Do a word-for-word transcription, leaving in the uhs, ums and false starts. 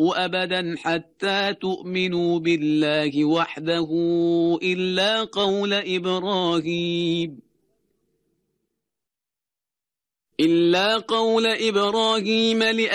أبدا حتى تؤمنوا بالله وحده إلا قول إبراهيم إلا قول إبراهيم